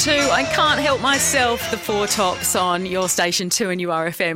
I can't help myself, the Four Tops on your station 2 and URFM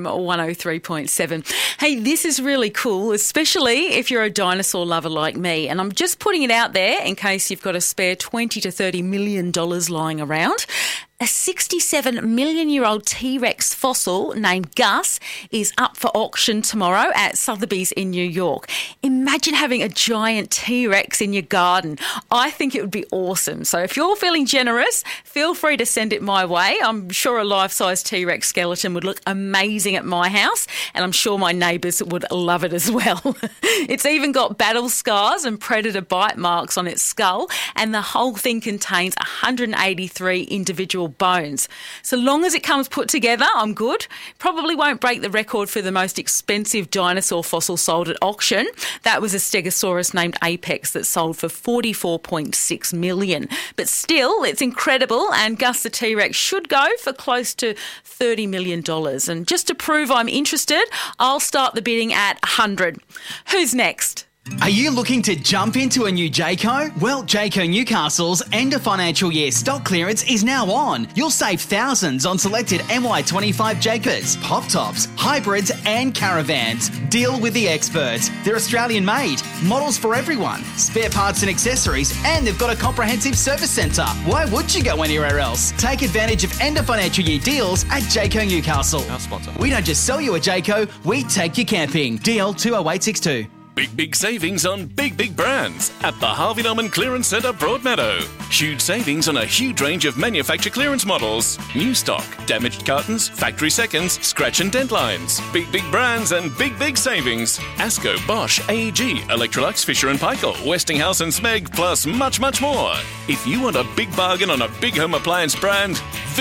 103.7. Hey, this is really cool, especially if you're a dinosaur lover like me. And I'm just putting it out there in case you've got a spare $20 to $30 million lying around. A 67-million-year-old T-Rex fossil named Gus is up for auction tomorrow at Sotheby's in New York. Imagine having a giant T-Rex in your garden. I think it would be awesome. So if you're feeling generous, feel free to send it my way. I'm sure a life-size T-Rex skeleton would look amazing at my house, and I'm sure my neighbours would love it as well. It's even got battle scars and predator bite marks on its skull, and the whole thing contains 183 individual bones. So long as it comes put together, I'm good. Probably won't break the record for the most expensive dinosaur fossil sold at auction. That was a Stegosaurus named Apex that sold for $44.6 million. But still, it's incredible, and Gus the T-Rex should go for close to $30 million. And just to prove I'm interested, I'll start the bidding at $100. Who's next? Are you looking to jump into a new Jayco? Well, Jayco Newcastle's end of financial year stock clearance is now on. You'll save thousands on selected MY25 Jaycos, pop tops, hybrids and caravans. Deal with the experts. They're Australian made, models for everyone, spare parts and accessories, and they've got a comprehensive service centre. Why would you go anywhere else? Take advantage of end of financial year deals at Jayco Newcastle. Our sponsor. We don't just sell you a Jayco, we take you camping. DL 20862. Big savings on big brands at the Harvey Norman Clearance Centre Broadmeadow. Huge savings on a huge range of manufacturer clearance models. New stock, damaged cartons, factory seconds, scratch and dent lines. Big brands and big savings. Asco, Bosch, AEG, Electrolux, Fisher & Paykel, Westinghouse and Smeg, plus much more. If you want a big bargain on a big home appliance brand,